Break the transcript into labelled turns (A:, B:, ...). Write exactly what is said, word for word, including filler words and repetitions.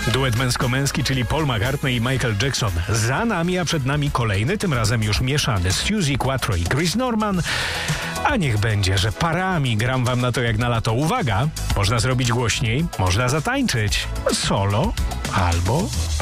A: Duet męsko-męski, czyli Paul McCartney i Michael Jackson. Za nami, a przed nami kolejny, tym razem już mieszany, z Suzy Quattro i Chris Norman. A niech będzie, że parami gram wam na to jak na lato. Uwaga, można zrobić głośniej, można zatańczyć. Solo albo